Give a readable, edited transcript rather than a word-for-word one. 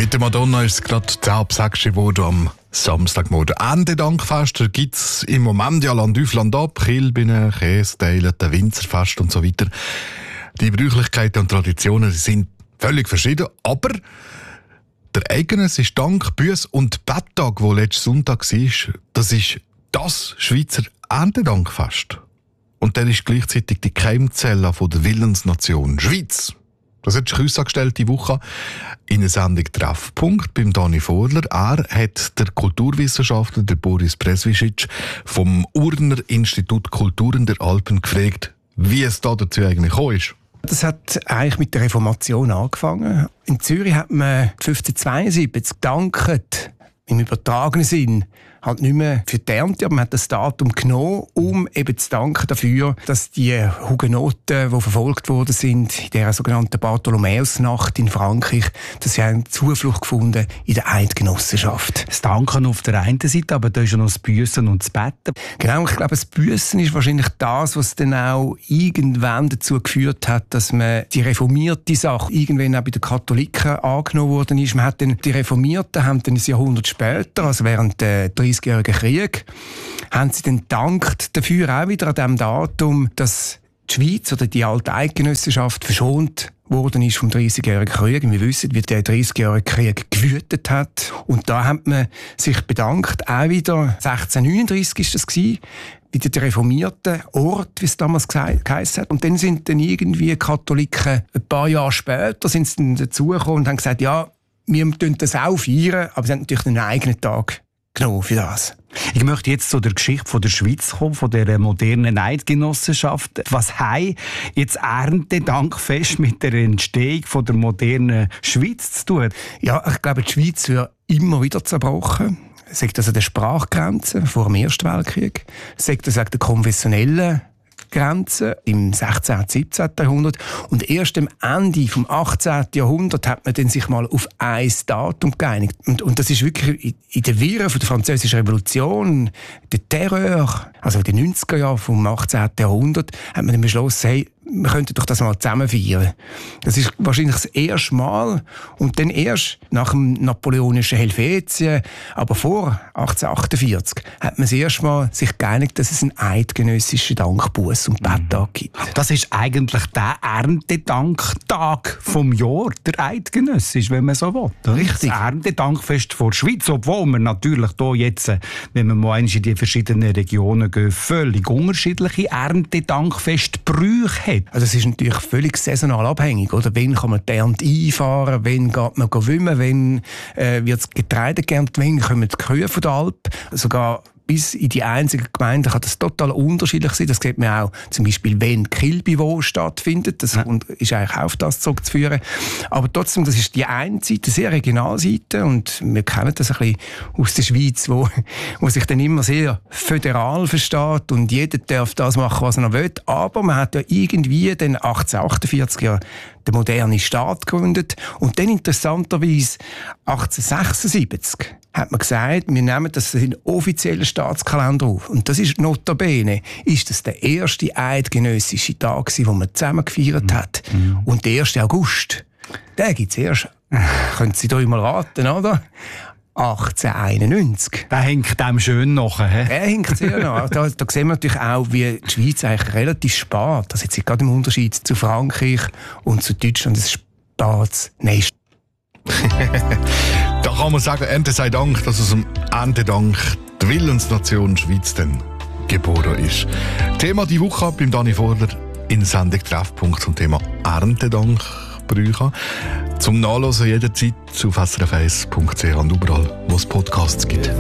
Mit der Madonna ist es gerade 5:10 geworden am Samstagmorgen. Ende Dankfest gibt es im Moment ja Land auf Land ab. Kilbine, Kästeilen, der Winzerfest und so weiter. Die Bräuchlichkeiten und Traditionen sind völlig verschieden, aber der eidgenössische Dank-, Büß- und Betttag, der letzten Sonntag war, das ist das Schweizer Erntedankfest. Und dann ist gleichzeitig die Keimzelle der Willensnation Schweiz. Das hat sich herausgestellt diese Woche in einer Sendung «Treffpunkt» beim Dani Vorler. Er hat der Kulturwissenschaftler der Boris Presvicic vom Urner Institut Kulturen der Alpen gefragt, wie es da dazu eigentlich gekommen ist. Das hat eigentlich mit der Reformation angefangen. In Zürich hat man 1572 gedankt, im übertragenen Sinn, halt nicht mehr für die Ernte, aber man hat das Datum genommen, um eben zu danken dafür, dass die Hugenoten, die verfolgt worden sind, in der sogenannten Bartholomäusnacht in Frankreich, dass sie haben Zuflucht gefunden in der Eidgenossenschaft. Das Danken auf der einen Seite, aber da ist ja noch das Büssen und das Betten. Genau, ich glaube, das Büssen ist wahrscheinlich das, was dann auch irgendwann dazu geführt hat, dass man die reformierte Sache irgendwann auch bei den Katholiken angenommen worden ist. Man hat dann, die Reformierten haben dann ein Jahrhundert später, also während der 30-jährigen Krieg, haben sie dann gedankt dafür auch wieder an diesem Datum, dass die Schweiz oder die alte Eidgenossenschaft verschont worden ist vom 30-jährigen Krieg. Wir wissen, wie der 30-jährige Krieg gewütet hat. Und da hat man sich bedankt, auch wieder 1639 ist das gewesen, wieder der reformierte Ort, wie es damals geheißen hat. Und dann sind dann irgendwie Katholiken ein paar Jahre später sind sie dann dazugekommen und haben gesagt, ja, wir feiern das auch feiern, aber sie haben natürlich einen eigenen Tag genommen für das. Ich möchte jetzt zu der Geschichte von der Schweiz kommen, von der modernen Eidgenossenschaft. Was haben jetzt Erntedankfest mit der Entstehung von der modernen Schweiz zu tun? Ja, ich glaube, die Schweiz wird immer wieder zerbrochen. Sagt das an der Sprachgrenze vor dem Ersten Weltkrieg. Sagt das an der konfessionellen Grenze im 16. und 17. Jahrhundert. Und erst am Ende vom 18. Jahrhundert hat man dann sich mal auf ein Datum geeinigt. Und das ist wirklich in der Wirren von der Französischen Revolution, der Terror, also in den 90er Jahren vom 18. Jahrhundert, hat man dann beschlossen, hey, wir könnten doch das mal zusammen feiern. Das ist wahrscheinlich das erste Mal. Und dann erst nach dem napoleonischen Helvetien, aber vor 1848, hat man das erste Mal sich geeinigt, dass es einen eidgenössischen Dankbuß- und Betttag gibt. Das ist eigentlich der Erntedanktag vom Jahr, der eidgenössisch, wenn man so will. Richtig. Das Erntedankfest vor der Schweiz, obwohl man natürlich hier jetzt, wenn man mal in die verschiedenen Regionen geht, völlig unterschiedliche Erntedankfestbrüche hat. Also es ist natürlich völlig saisonal abhängig, oder? Wann kann man die Ernte einfahren, wann geht man wimmen, wann wird das Getreide geerntet, wann kommen die Kühe von der Alp. Sogar bis in die einzelnen Gemeinden kann das total unterschiedlich sein. Das sieht man auch zum Beispiel, wenn Kilbiwo stattfindet. Das ist eigentlich auch auf das zurückzuführen. Aber trotzdem, das ist die eine Seite, sehr Regionalseite. Und wir kennen das ein bisschen aus der Schweiz, wo sich dann immer sehr föderal versteht und jeder darf das machen, was er noch will. Aber man hat ja irgendwie dann 1848 ja den modernen Staat gegründet. Und dann interessanterweise 1876 hat man gesagt, wir nehmen das in den offiziellen Staatskalender auf. Und das ist notabene, ist das der erste eidgenössische Tag, den man zusammen gefeiert hat. Und der 1. August, den gibt es erst, können Sie da mal raten, oder? 1891. Der hängt dem schön nachher. Der hängt sehr nach. Da sehen wir natürlich auch, wie die Schweiz eigentlich relativ spät, das ist gerade im Unterschied zu Frankreich und zu Deutschland, das Staatsnation. Da kann man sagen, Ernte sei Dank, dass aus dem Erntedank die Willensnation Schweiz dann geboren ist. Thema die Woche beim Dani Vorler in Sendung Treffpunkt zum Thema Erntedankbrüche. Zum Nachlesen jederzeit auf srf1.ch und überall, wo es Podcasts gibt.